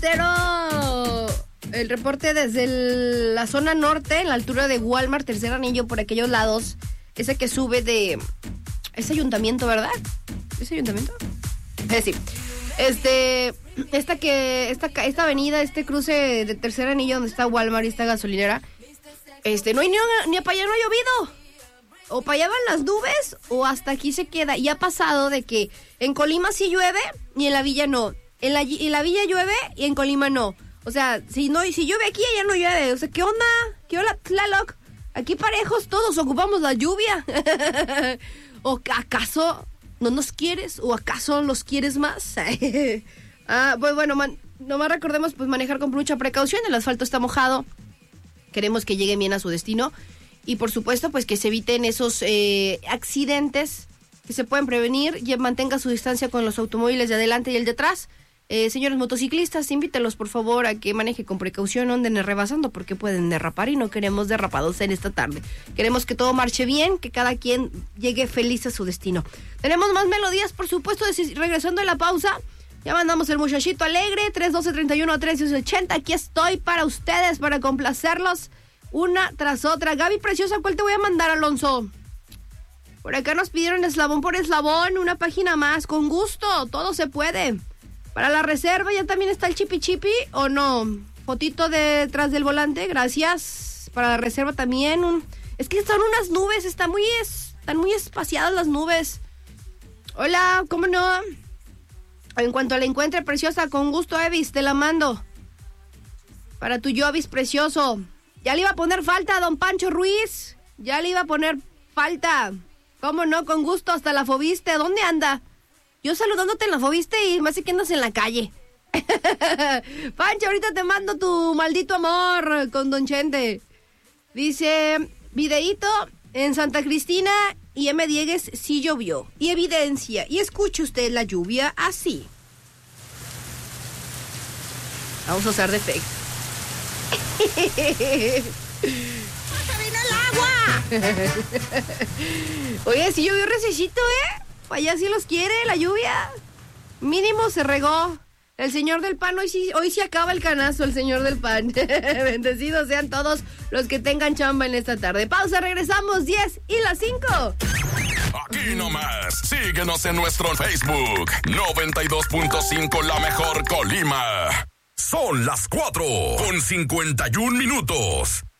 reportero. El reporte desde la zona norte, en la altura de Walmart, Tercer Anillo, por aquellos lados. Ese que sube de... ¿Es ayuntamiento, verdad? ¿Es ayuntamiento? Sí. Esta avenida, este cruce de Tercer Anillo donde está Walmart y esta gasolinera, no hay ni para allá no ha llovido. O para allá van las nubes o hasta aquí se queda. Y ha pasado de que en Colima sí llueve y en la Villa no. En la Villa llueve y en Colima no. O sea, si llueve aquí, allá no llueve. O sea, ¿qué onda? ¿Qué onda, Tlaloc? Aquí parejos todos ocupamos la lluvia. ¿O acaso no nos quieres? ¿O acaso los quieres más? Pues bueno, nomás recordemos pues manejar con mucha precaución. El asfalto está mojado. Queremos que lleguen bien a su destino. Y por supuesto, pues que se eviten esos accidentes que se pueden prevenir. Y mantenga su distancia con los automóviles de adelante y el de atrás. Señores motociclistas, invítelos por favor a que maneje con precaución, no anden rebasando porque pueden derrapar y no queremos derrapados en esta tarde. Queremos que todo marche bien, que cada quien llegue feliz a su destino. Tenemos más melodías, por supuesto, regresando de la pausa. Ya mandamos el muchachito alegre, 312-31-1380. Aquí estoy para ustedes, para complacerlos una tras otra. Gaby preciosa, ¿cuál te voy a mandar, Alonso? Por acá nos pidieron eslabón por eslabón, una página más, con gusto, todo se puede. Para la reserva ya también está el chipi chipi, ¿o no? Fotito detrás del volante, gracias. Para la reserva también. Es que están unas nubes, están muy espaciadas las nubes. Hola, ¿cómo no? En cuanto la encuentre, preciosa, con gusto, Evis, te la mando. Para tu Jovis precioso. Ya le iba a poner falta a don Pancho Ruiz. Ya le iba a poner falta. ¿Cómo no? Con gusto, hasta la fobiste. ¿Dónde anda? Yo saludándote en la fobiste y me hace que andas en la calle. Pancho, ahorita te mando tu maldito amor con don Chente. Dice, videíto en Santa Cristina y M. Diegues sí llovió. Y evidencia. Y escuche usted la lluvia así. Vamos a usar de fake. ¡Se vino el agua! Oye, sí llovió recesito, ¿eh? Allá sí los quiere la lluvia. Mínimo se regó. El señor del pan, hoy sí acaba el canazo, el señor del pan. Bendecidos sean todos los que tengan chamba en esta tarde. Pausa, regresamos, 10 y las 5. Aquí nomás, síguenos en nuestro Facebook, 92.5 La Mejor Colima. Son las 4:51.